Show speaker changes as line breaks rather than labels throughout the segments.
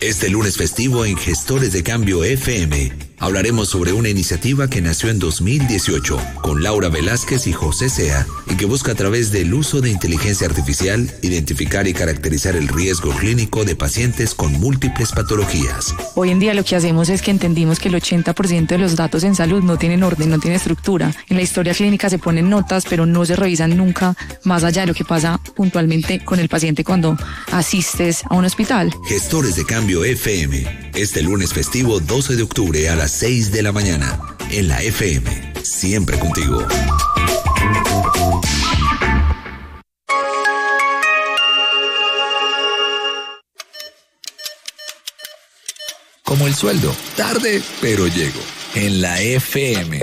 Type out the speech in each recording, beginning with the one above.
Este lunes festivo en Gestores de Cambio FM hablaremos sobre una iniciativa que nació en 2018 con Laura Velázquez y José Sea y que busca a través del uso de inteligencia artificial identificar y caracterizar el riesgo clínico de pacientes con múltiples patologías.
Hoy en día lo que hacemos es que entendimos que el 80% de los datos en salud no tienen orden, no tienen estructura. En la historia clínica se ponen notas, pero no se revisan nunca más allá de lo que pasa puntualmente con el paciente cuando asistes a un hospital.
Gestores de Cambio FM, este lunes festivo 12 de octubre a las 6 de la mañana, en la FM, siempre contigo. Como el sueldo, tarde, pero llego, en la FM.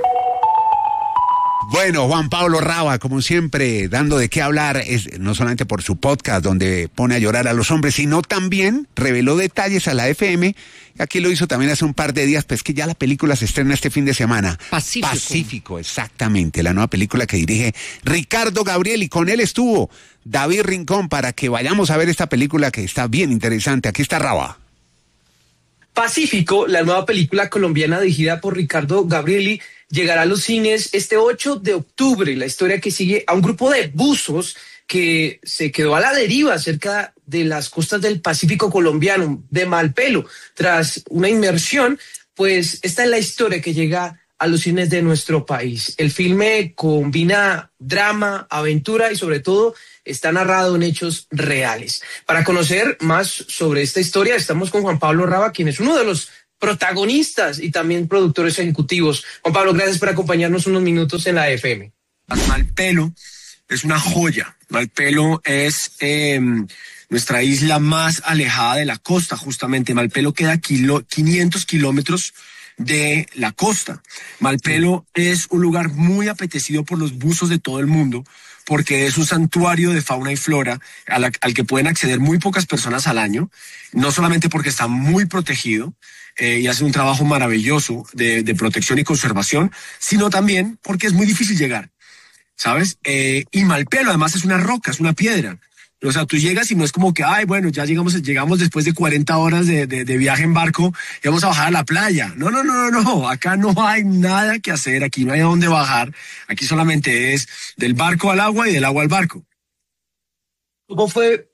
Bueno, Juan Pablo Raba, como siempre, dando de qué hablar, no solamente por su podcast donde pone a llorar a los hombres, sino también reveló detalles a la FM. Aquí lo hizo también hace un par de días, pues que ya la película se estrena este fin de semana. Pacífico, exactamente, la nueva película que dirige Ricardo Gabriel, y con él estuvo David Rincón para que vayamos a ver esta película que está bien interesante. Aquí está Raba.
Pacífico, la nueva película colombiana dirigida por Ricardo Gabrieli, llegará a los cines este 8 de octubre. La historia que sigue a un grupo de buzos que se quedó a la deriva cerca de las costas del Pacífico colombiano, de Malpelo, tras una inmersión. Pues esta es la historia que llega a los cines de nuestro país. El filme combina drama, aventura y sobre todo está narrado en hechos reales. Para conocer más sobre esta historia estamos con Juan Pablo Raba, quien es uno de los protagonistas y también productores ejecutivos. Juan Pablo, gracias por acompañarnos unos minutos en la FM.
Malpelo es una joya. Malpelo es nuestra isla más alejada de la costa, justamente. Malpelo queda 500 kilómetros de la costa. Malpelo es un lugar muy apetecido por los buzos de todo el mundo, porque es un santuario de fauna y flora al que pueden acceder muy pocas personas al año, no solamente porque está muy protegido y hace un trabajo maravilloso de protección y conservación, sino también porque es muy difícil llegar, ¿sabes? Y Malpelo además es una roca, es una piedra. O sea, tú llegas y no es como que, ay, bueno, ya llegamos después de 40 horas de viaje en barco y vamos a bajar a la playa. No. Acá no hay nada que hacer, aquí no hay a dónde bajar. Aquí solamente es del barco al agua y del agua al barco.
¿Cómo fue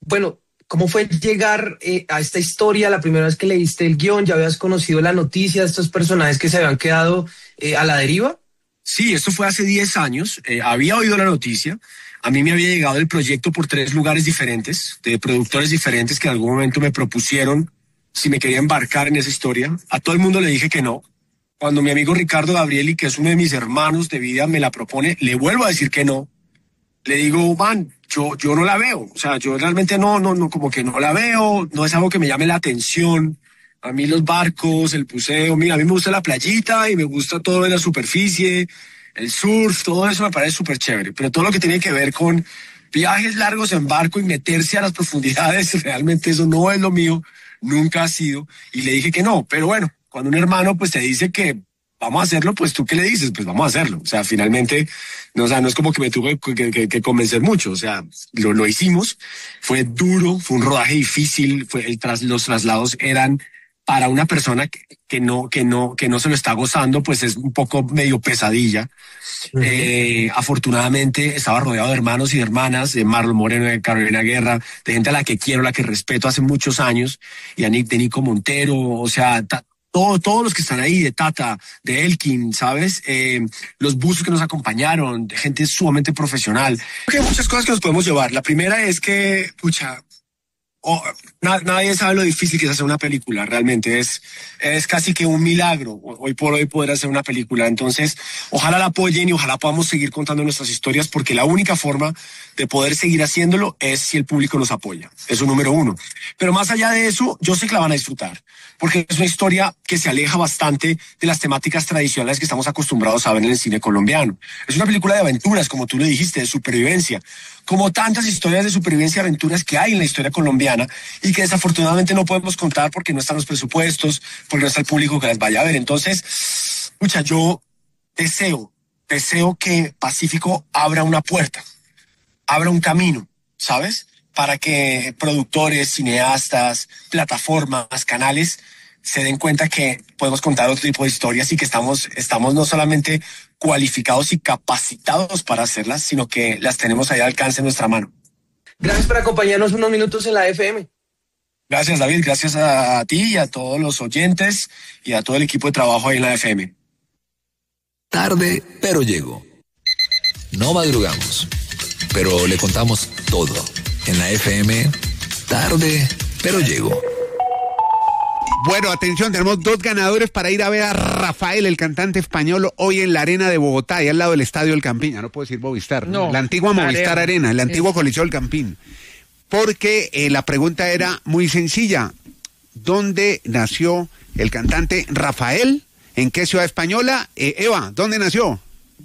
llegar a esta historia? La primera vez que leíste el guión, ¿ya habías conocido la noticia de estos personajes que se habían quedado a la deriva?
Sí, esto fue hace 10 años. Había oído la noticia. A mí me había llegado el proyecto por 3 lugares diferentes, de productores diferentes que en algún momento me propusieron si me quería embarcar en esa historia. A todo el mundo le dije que no. Cuando mi amigo Ricardo Gabrieli, que es uno de mis hermanos de vida, me la propone, le vuelvo a decir que no. Le digo, man, yo no la veo. O sea, yo realmente no, como que no la veo. No es algo que me llame la atención. A mí los barcos, el buceo, mira, a mí me gusta la playita y me gusta todo en la superficie. El surf, todo eso me parece súper chévere, pero todo lo que tiene que ver con viajes largos en barco y meterse a las profundidades, realmente eso no es lo mío, nunca ha sido, y le dije que no. Pero bueno, cuando un hermano pues te dice que vamos a hacerlo, pues tú ¿qué le dices? Pues vamos a hacerlo. O sea, finalmente, no es como que me tuve que convencer mucho, o sea, lo hicimos, fue duro, fue un rodaje difícil, los traslados eran para una persona que no se lo está gozando, pues es un poco medio pesadilla. Uh-huh. Afortunadamente estaba rodeado de hermanos y de hermanas, de Marlon Moreno, de Carolina Guerra, de gente a la que quiero, a la que respeto hace muchos años, y de Nico Montero, o sea, todos los que están ahí, de Tata, de Elkin, ¿sabes? Los buzos que nos acompañaron, de gente sumamente profesional. Hay muchas cosas que nos podemos llevar. La primera es que, nadie sabe lo difícil que es hacer una película, realmente es casi que un milagro hoy por hoy poder hacer una película. Entonces ojalá la apoyen y ojalá podamos seguir contando nuestras historias, porque la única forma de poder seguir haciéndolo es si el público nos apoya. Eso número 1. Pero más allá de eso, yo sé que la van a disfrutar, porque es una historia que se aleja bastante de las temáticas tradicionales que estamos acostumbrados a ver en el cine colombiano. Es una película de aventuras, como tú lo dijiste, de supervivencia, como tantas historias de supervivencia y aventuras que hay en la historia colombiana y que desafortunadamente no podemos contar porque no están los presupuestos, porque no está el público que las vaya a ver. Entonces, yo deseo que Pacífico abra una puerta, abra un camino, ¿sabes? para que productores, cineastas, plataformas, canales se den cuenta que podemos contar otro tipo de historias y que estamos no solamente cualificados y capacitados para hacerlas, sino que las tenemos ahí al alcance de nuestra mano.
Gracias por acompañarnos unos minutos en la FM.
Gracias, David. Gracias a ti y a todos los oyentes y a todo el equipo de trabajo ahí en la FM.
Tarde, pero llego. No madrugamos, pero le contamos todo. En la FM, tarde, pero llego.
Bueno, atención, tenemos 2 ganadores para ir a ver a Rafael, el cantante español, hoy en la Arena de Bogotá, ahí al lado del Estadio El Campín. Ya no puedo decir Movistar,
no,
la antigua Movistar Arena, el antiguo Coliseo El Campín. Porque la pregunta era muy sencilla. ¿Dónde nació el cantante Rafael? ¿En qué ciudad española? Eva, ¿dónde nació?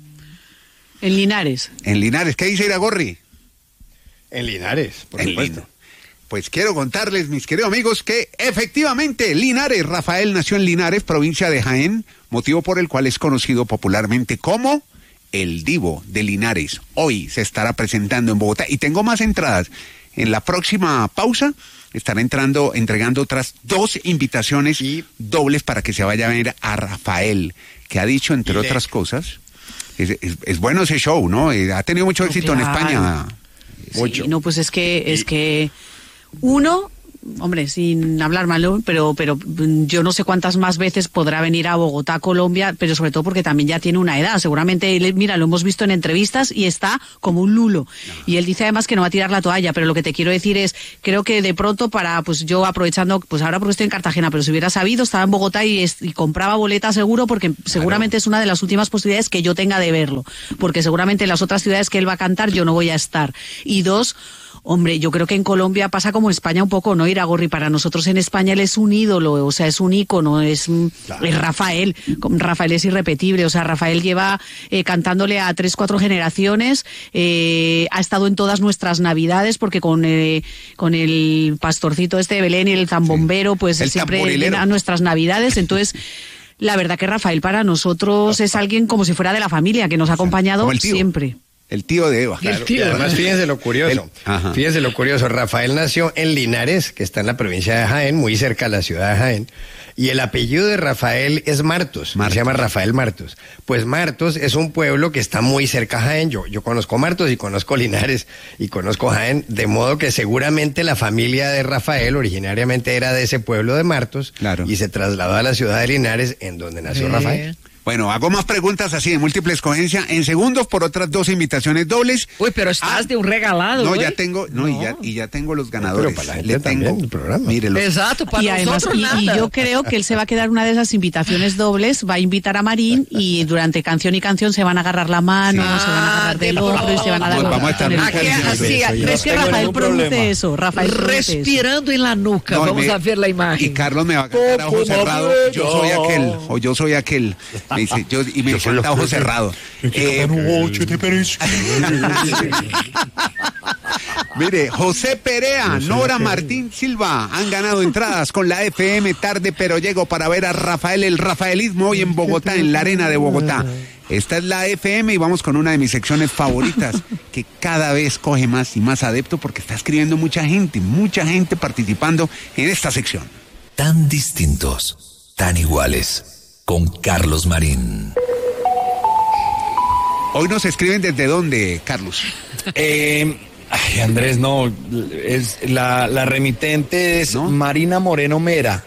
En Linares.
En Linares. ¿Qué dice Iragorri?
En Linares, por supuesto.
Pues quiero contarles, mis queridos amigos, que efectivamente Linares, Rafael nació en Linares, provincia de Jaén, motivo por el cual es conocido popularmente como el Divo de Linares. Hoy se estará presentando en Bogotá y tengo más entradas. En la próxima pausa estará entregando otras 2 invitaciones dobles para que se vaya a ver a Rafael, que ha dicho, entre otras cosas, es bueno ese show, ¿no? Ha tenido mucho éxito en España.
Sí, no, pues es que uno, hombre, sin hablar malo, pero yo no sé cuántas más veces podrá venir a Bogotá, Colombia, pero sobre todo porque también ya tiene una edad. Seguramente, mira, lo hemos visto en entrevistas y está como un lulo. Y él dice además que no va a tirar la toalla, pero lo que te quiero decir es, creo que de pronto pues yo aprovechando, pues ahora porque estoy en Cartagena, pero si hubiera sabido, estaba en Bogotá y compraba boleta seguro, porque seguramente es una de las últimas posibilidades que yo tenga de verlo, porque seguramente en las otras ciudades que él va a cantar yo no voy a estar. Y 2, hombre, yo creo que en Colombia pasa como en España un poco, ¿no, Iragorri? Para nosotros en España él es un ídolo, o sea, es un ícono, es Rafael. Rafael es irrepetible, o sea, Rafael lleva cantándole a 3-4 generaciones, ha estado en todas nuestras navidades, porque con el pastorcito este de Belén y el zambombero, pues
el
siempre
tamborilero.
a nuestras navidades, entonces... La verdad que Rafael para nosotros es alguien como si fuera de la familia, que nos ha acompañado siempre.
El tío de Eva.
Claro, y además, fíjense lo curioso. Rafael nació en Linares, que está en la provincia de Jaén, muy cerca de la ciudad de Jaén. Y el apellido de Rafael es Martos. Se llama Rafael Martos. Pues Martos es un pueblo que está muy cerca a Jaén. Yo conozco Martos y conozco Linares y conozco Jaén, de modo que seguramente la familia de Rafael originariamente era de ese pueblo de Martos, y se trasladó a la ciudad de Linares, en donde nació Rafael.
Bueno, hago más preguntas así de múltiple escogencia en segundos por otras 2 invitaciones dobles.
Uy, pero estás de un regalado.
No,
¿eh?
ya tengo, ya tengo los ganadores.
Pero para la gente también el programa.
Mírelos.
Exacto, para
y además, y yo creo que él se va a quedar una de esas invitaciones dobles, va a invitar a Marín y durante canción y canción se van a agarrar la mano, se van a agarrar del hombro y se van a dar...
Vamos a estar muy
es que Rafael produce eso,
respirando en la nuca, vamos a ver la imagen.
Y Carlos me va a cantar a ojo cerrado, yo soy aquel, o yo soy aquel. Me dice, me canta a ojo cerrado. Mire, José Perea, Nora Martín Silva han ganado entradas con la FM Tarde Pero Llego para ver a Rafael, el rafaelismo hoy en Bogotá, en la Arena de Bogotá. Esta es la FM y vamos con una de mis secciones favoritas, que cada vez coge más y más adepto porque está escribiendo mucha gente participando en esta sección.
Tan distintos, tan iguales, con Carlos Marín.
Hoy nos escriben desde dónde, Carlos.
Ay, Andrés, no, es la remitente es Marina Moreno Mera.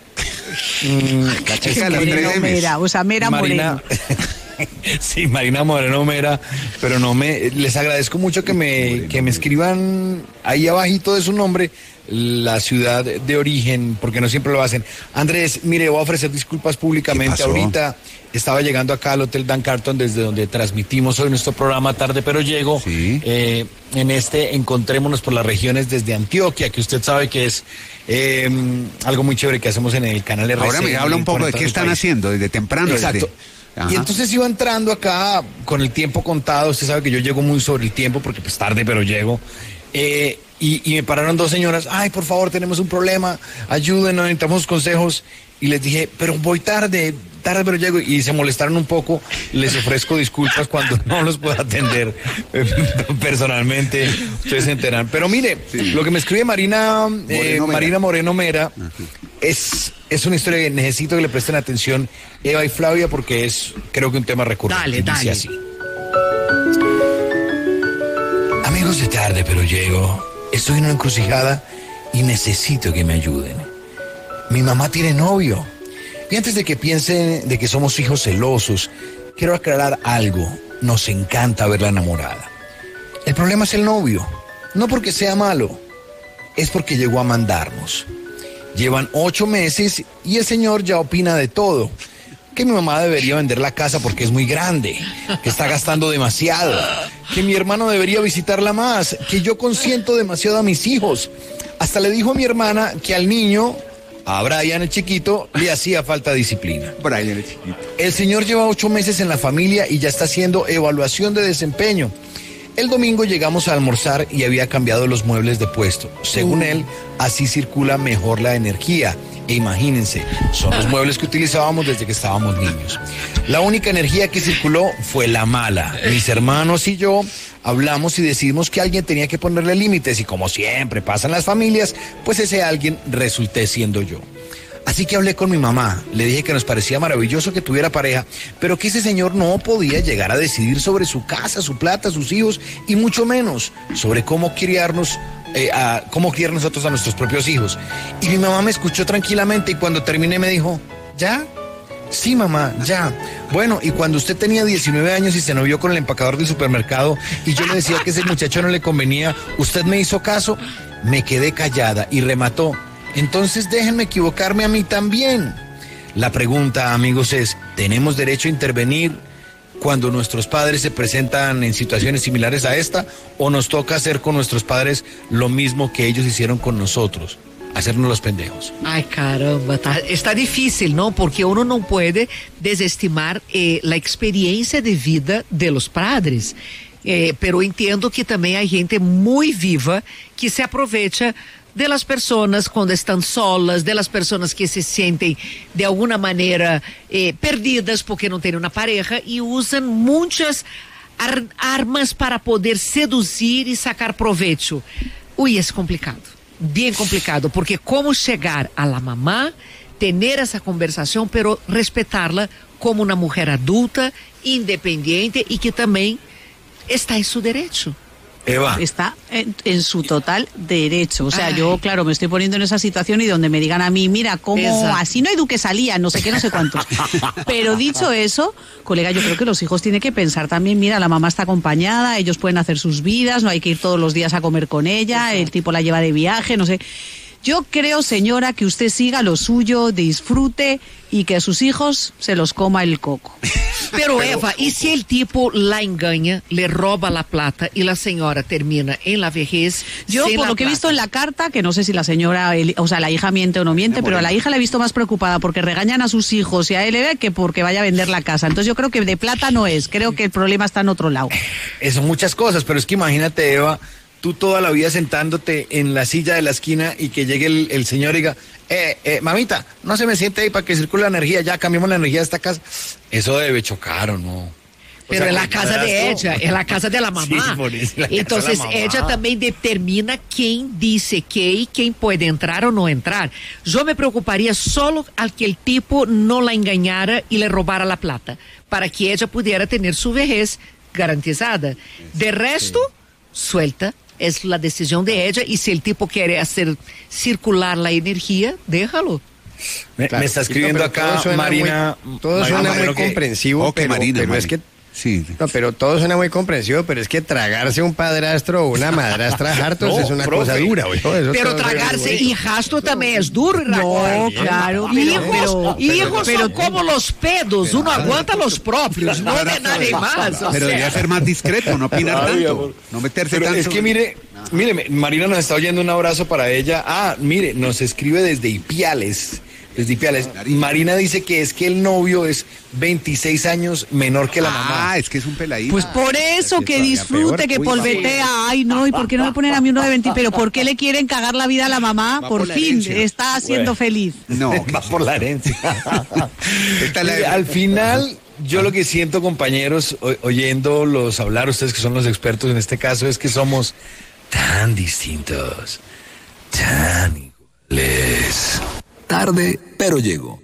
Moreno Mera, o sea, Mera Moreno.
Sí, Marina Moreno Mera, pero les agradezco mucho que me escriban ahí abajito de su nombre la ciudad de origen, porque no siempre lo hacen. Andrés, mire, voy a ofrecer disculpas públicamente. Ahorita estaba llegando acá al Hotel Dan Carton, desde donde transmitimos hoy nuestro programa Tarde Pero Llego.
Sí.
En Encontrémonos por las regiones desde Antioquia, que usted sabe que es algo muy chévere que hacemos en el canal RCN.
Ahora me habla un poco de qué están haciendo desde temprano.
Exacto. Y entonces iba entrando acá con el tiempo contado. Usted sabe que yo llego muy sobre el tiempo porque pues tarde pero llego. y me pararon dos señoras, ay, por favor, tenemos un problema, ayúdenos, necesitamos consejos. Y les dije, pero voy tarde pero llego. Y se molestaron un poco. Les ofrezco disculpas cuando no los puedo atender personalmente. Ustedes se enteran. Pero mire, lo que me escribe Marina Moreno Mera es una historia que necesito que le presten atención Eva y Flavia, porque es, creo que un tema recurrente. Dice así. Amigos de tarde pero llego. Estoy en una encrucijada y necesito que me ayuden. Mi mamá tiene novio. Y antes de que piensen de que somos hijos celosos, quiero aclarar algo. Nos encanta verla enamorada. El problema es el novio. No porque sea malo, es porque llegó a mandarnos. Llevan 8 meses y el señor ya opina de todo. Que mi mamá debería vender la casa porque es muy grande, que está gastando demasiado, que mi hermano debería visitarla más, que yo consiento demasiado a mis hijos. Hasta le dijo a mi hermana que al niño, a Brian el chiquito, le hacía falta disciplina.
Brian el chiquito.
El señor lleva 8 meses en la familia y ya está haciendo evaluación de desempeño. El domingo llegamos a almorzar y había cambiado los muebles de puesto. Según él, así circula mejor la energía. E imagínense, son los muebles que utilizábamos desde que estábamos niños. La única energía que circuló fue la mala. Mis hermanos y yo hablamos y decidimos que alguien tenía que ponerle límites y como siempre pasa en las familias, pues ese alguien resulté siendo yo. Así que hablé con mi mamá, le dije que nos parecía maravilloso que tuviera pareja, pero que ese señor no podía llegar a decidir sobre su casa, su plata, sus hijos y mucho menos sobre cómo criarnos nosotros a nuestros propios hijos. Y mi mamá me escuchó tranquilamente y cuando terminé me dijo, ¿ya? Sí, mamá, ya. Bueno, y cuando usted tenía 19 años y se novió con el empacador del supermercado y yo le decía que ese muchacho no le convenía, ¿usted me hizo caso? Me quedé callada y remató. Entonces déjenme equivocarme a mí también. La pregunta, amigos, es, ¿tenemos derecho a intervenir cuando nuestros padres se presentan en situaciones similares a esta, o nos toca hacer con nuestros padres lo mismo que ellos hicieron con nosotros? Hacernos los pendejos.
Ay, caramba, está difícil, ¿no? Porque uno no puede desestimar la experiencia de vida de los padres. Pero entiendo que también hay gente muy viva que se aprovecha de las personas cuando están solas, de las personas que se sienten de alguna manera perdidas porque no tienen una pareja y usan muchas armas para poder seducir y sacar provecho. Uy, es complicado, bien complicado, porque cómo llegar a la mamá, tener esa conversación, pero respetarla como una mujer adulta, independiente y que también está en su derecho.
Eva.
Está en su total derecho. O sea, yo, claro, me estoy poniendo en esa situación y donde me digan a mí, mira, cómo así no hay duque salía, no sé qué, no sé cuánto. Pero dicho eso, colega, yo creo que los hijos tienen que pensar también, mira, la mamá está acompañada, ellos pueden hacer sus vidas, no hay que ir todos los días a comer con ella, el tipo la lleva de viaje, no sé. Yo creo, señora, que usted siga lo suyo, disfrute y que a sus hijos se los coma el coco.
Pero Eva, ¿y si el tipo la engaña, le roba la plata y la señora termina en la vejez?
Yo, por lo que he visto en la carta, que no sé si la señora, la hija miente o no miente, pero a la hija la he visto más preocupada porque regañan a sus hijos y a él que porque vaya a vender la casa. Entonces yo creo que de plata no es, creo que el problema está en otro lado.
Son muchas cosas, pero es que imagínate, Eva, tú toda la vida sentándote en la silla de la esquina y que llegue el señor y diga, mamita, no se me siente ahí para que circule la energía, ya cambiamos la energía de esta casa. Eso debe chocar, ¿o no?
Pero es la casa de ella, es la casa de la mamá. Sí, entonces ella también determina quién dice qué y quién puede entrar o no entrar. Yo me preocuparía solo al que el tipo no la engañara y le robara la plata, para que ella pudiera tener su vejez garantizada. De resto, suelta. Es la decisión de ella y si el tipo quiere hacer circular la energía, déjalo.
Me está escribiendo acá Marina.
Todo suena muy comprensivo, pero es que
sí.
No, pero todo suena muy comprensivo, pero es que tragarse un padrastro o una madrastra hartos es una cosa dura, güey.
Pero tragarse hijastro también es duro.
No, claro.
Hijos son como los pedos, uno aguanta los propios, no de nadie más.
Pero debería ser más discreto, no opinar tanto, no meterse tanto.
Es que mire, Mire, Marina nos está oyendo, un abrazo para ella. Mire, nos escribe desde Ipiales. Marina dice que es que el novio es 26 años menor que la mamá.
Es que es un peladito.
Pues por eso, que disfrute, que polvetea. Ay, no, ¿y por qué no me ponen a mí uno de 20? Pero ¿por qué le quieren cagar la vida a la mamá? Por fin, está haciendo feliz.
No,
va por la herencia. Al final, yo lo que siento, compañeros, oyéndolos hablar, ustedes que son los expertos en este caso, es que somos tan distintos, tan iguales.
Tarde, pero llego.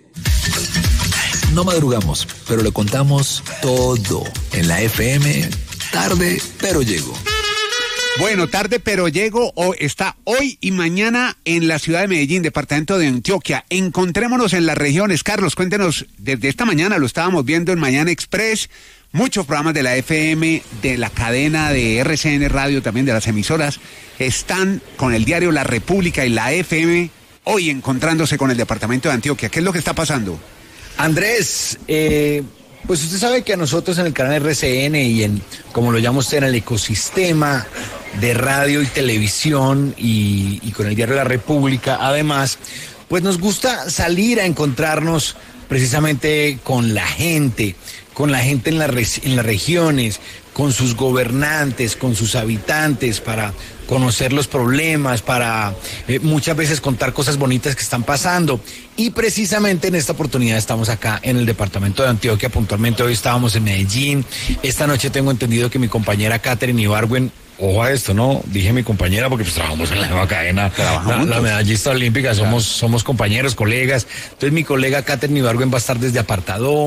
No madrugamos, pero le contamos todo en la FM. Tarde, pero llego.
Bueno, tarde pero llego, está hoy y mañana en la ciudad de Medellín, departamento de Antioquia. Encontrémonos en las regiones. Carlos, cuéntenos, desde esta mañana lo estábamos viendo en Mañana Express, muchos programas de la FM, de la cadena de RCN Radio, también de las emisoras, están con el diario La República y la FM, hoy encontrándose con el departamento de Antioquia. ¿Qué es lo que está pasando?
Andrés, pues usted sabe que a nosotros en el canal RCN y en, como lo llama usted, en el ecosistema de radio y televisión y con el diario La República, además, pues nos gusta salir a encontrarnos precisamente con la gente en las regiones, con sus gobernantes, con sus habitantes, para conocer los problemas, para muchas veces contar cosas bonitas que están pasando. Y precisamente en esta oportunidad estamos acá en el departamento de Antioquia, puntualmente hoy estábamos en Medellín. Esta noche tengo entendido que mi compañera Katherine Ibargüen, ojo a esto, ¿no? Dije mi compañera porque pues trabajamos en la nueva cadena, la medallista olímpica, somos compañeros, colegas. Entonces mi colega Katherine Ibargüen va a estar desde Apartadó.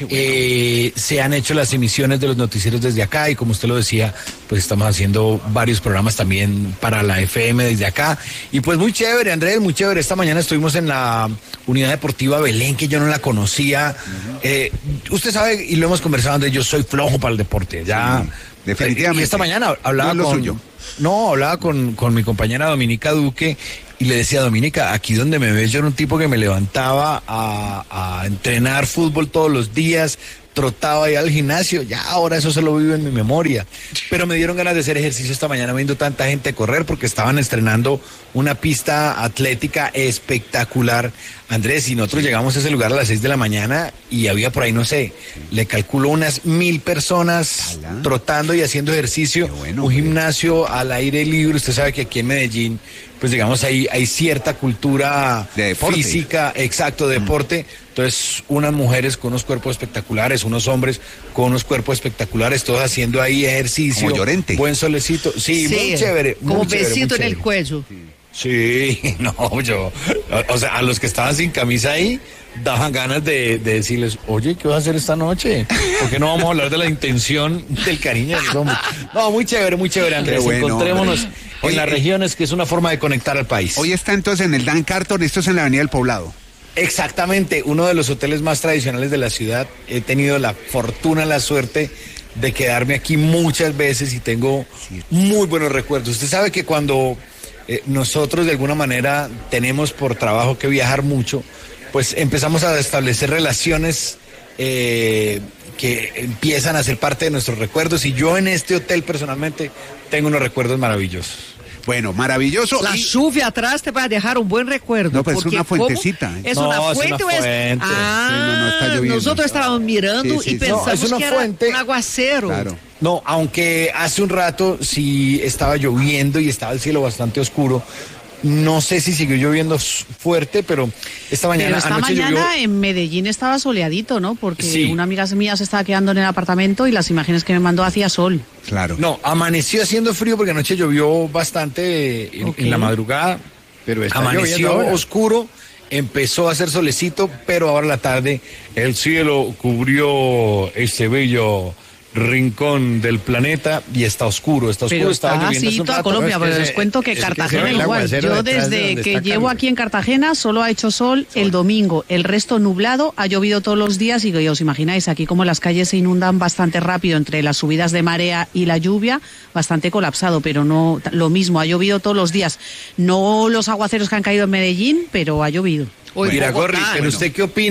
Se han hecho las emisiones de los noticieros desde acá y como usted lo decía, pues estamos haciendo varios programas también para la FM desde acá. Y pues muy chévere, Andrés, muy chévere. Esta mañana estuvimos en la Unidad Deportiva Belén, que yo no la conocía. Usted sabe, y lo hemos conversado, Andrés, yo soy flojo para el deporte, ya... Sí.
Definitivamente.
Y esta mañana hablaba con mi compañera Dominica Duque y le decía, Dominica, aquí donde me ves yo era un tipo que me levantaba a entrenar fútbol todos los días, trotaba ahí al gimnasio, ya ahora eso se lo vivo en mi memoria. Pero me dieron ganas de hacer ejercicio esta mañana viendo tanta gente correr porque estaban estrenando una pista atlética espectacular. Andrés, y nosotros llegamos a ese lugar a las 6 de la mañana y había por ahí, no sé, le calculo unas 1,000 personas trotando y haciendo ejercicio, un gimnasio al aire libre. Usted sabe que aquí en Medellín, pues digamos, hay cierta cultura
de
física, exacto, de deporte. Entonces, unas mujeres con unos cuerpos espectaculares, unos hombres con unos cuerpos espectaculares, todos haciendo ahí ejercicio.
Como Llorente.
Buen solecito. Sí, muy chévere.
Como
muy chévere,
besito
muy
en el
chévere.
cuello.
Sí, no, o sea, a los que estaban sin camisa ahí, daban ganas de decirles, oye, ¿qué vas a hacer esta noche? ¿Por qué no vamos a hablar de la intención del cariño de los hombres? No, muy chévere, Andrés.
Bueno,
encontrémonos en las regiones, que es una forma de conectar al país.
Hoy está entonces en el Dan Carton, esto es en la Avenida del Poblado.
Exactamente, uno de los hoteles más tradicionales de la ciudad. He tenido la fortuna, la suerte de quedarme aquí muchas veces y tengo muy buenos recuerdos. Usted sabe que cuando nosotros de alguna manera tenemos por trabajo que viajar mucho, pues empezamos a establecer relaciones que empiezan a ser parte de nuestros recuerdos, y yo en este hotel personalmente tengo unos recuerdos maravillosos.
Bueno, maravilloso.
La lluvia atrás te va a dejar un buen recuerdo.
No, pues es una fuentecita.
¿Es una fuente o es...?
no está lloviendo.
Nosotros estábamos mirando y pensamos
es una
que
fuente.
era un aguacero.
Claro.
No, aunque hace un rato sí estaba lloviendo y estaba el cielo bastante oscuro. No sé si siguió lloviendo fuerte, pero esta mañana...
Pero esta mañana llovió... en Medellín estaba soleadito, ¿no? Porque una amiga mía se estaba quedando en el apartamento y las imágenes que me mandó hacía sol.
Claro.
No, amaneció haciendo frío porque anoche llovió bastante en la madrugada. Pero amaneció oscuro, empezó a hacer solecito, pero ahora la tarde el cielo cubrió este bello rincón del planeta y está oscuro, está
pero
estaba
lloviendo así toda Colombia, pero les cuento que Cartagena igual. Yo desde que llevo aquí en Cartagena solo ha hecho sol el domingo, el resto nublado, ha llovido todos los días y os imagináis aquí como las calles se inundan bastante rápido entre las subidas de marea y la lluvia, bastante colapsado, pero no lo mismo, ha llovido todos los días. No los aguaceros que han caído en Medellín, pero ha llovido.
Mira, Gorri, pero ¿usted qué opina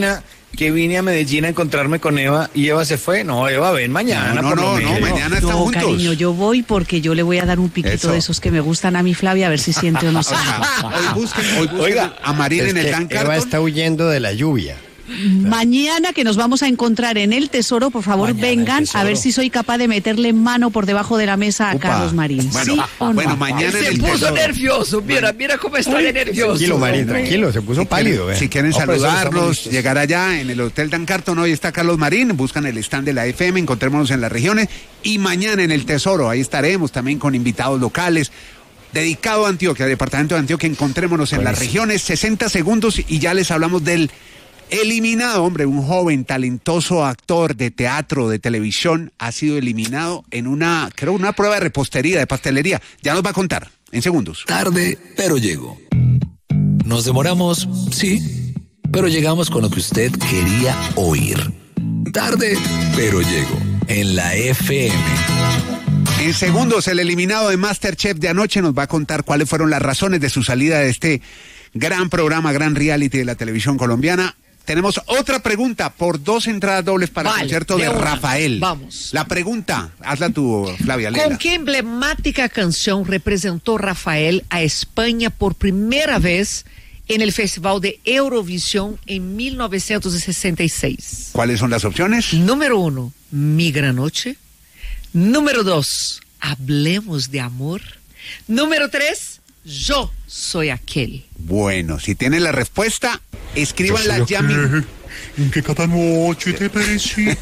que vine a Medellín a encontrarme con Eva y Eva se fue. No, Eva, ven mañana.
No, mañana están juntos.
Cariño, yo voy porque yo le voy a dar un piquito de esos que me gustan a mi Flavia, a ver si siente o no siente.
Hoy busquen a Marín en el Dan Carton.
Eva está huyendo de la lluvia.
Mañana que nos vamos a encontrar en el Tesoro, por favor vengan a ver si soy capaz de meterle mano por debajo de la mesa a Carlos Marín.
Bueno,
¿sí o no?
Bueno, mañana
se puso nervioso, mira cómo está de nervioso.
Tranquilo, Marín, tranquilo, se puso pálido.
Si quieren saludarlos, llegar allá en el Hotel Dan Carton, hoy está Carlos Marín, buscan el stand de la FM, encontrémonos en las regiones, y mañana en el Tesoro, ahí estaremos también con invitados locales. Dedicado a Antioquia, departamento de Antioquia, encontrémonos en las regiones, 60 segundos y ya les hablamos del eliminado, hombre, un joven talentoso actor de teatro, de televisión, ha sido eliminado en una prueba de repostería, de pastelería. Ya nos va a contar en segundos.
Tarde, pero llego. Nos demoramos, sí, pero llegamos con lo que usted quería oír. Tarde, pero llego en la FM.
En segundos, el eliminado de MasterChef de anoche nos va a contar cuáles fueron las razones de su salida de este gran programa, gran reality de la televisión colombiana. Tenemos otra pregunta por 2 entradas dobles para el concierto de Rafael.
Vamos.
La pregunta, hazla tú, Flavia.
¿Con qué emblemática canción representó Rafael a España por primera vez en el Festival de Eurovisión en 1966?
¿Cuáles son las opciones?
Número 1, Mi Gran Noche. Número 2, Hablemos de Amor. Número 3, Yo Soy Aquel.
Bueno, si tienen la respuesta, escríbanla ya mismo.
En que cada noche te persigue.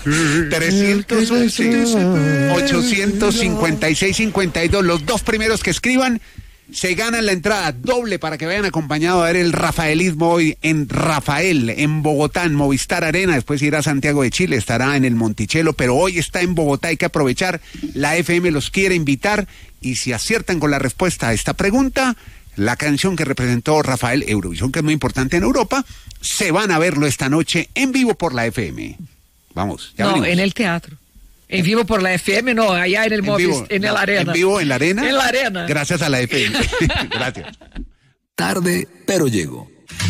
311-856-52. Los 2 primeros que escriban se ganan la entrada doble para que vayan acompañados a ver el rafaelismo hoy en Rafael, en Bogotá, en Movistar Arena. Después irá a Santiago de Chile, estará en el Monticello, pero hoy está en Bogotá. Hay que aprovechar. La FM los quiere invitar y si aciertan con la respuesta a esta pregunta, la canción que representó Rafael, Eurovisión, que es muy importante en Europa, se van a verlo esta noche en vivo por la FM. Vamos, ya venimos.
En el teatro. En vivo por la FM, no, allá en el Movistar, en la Arena.
¿En vivo en la Arena?
En la Arena.
Gracias a la FM. Gracias.
Tarde, pero llego.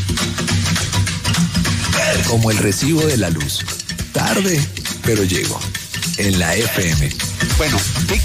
Como el recibo de la luz. Tarde, pero llego. En la FM.
Bueno,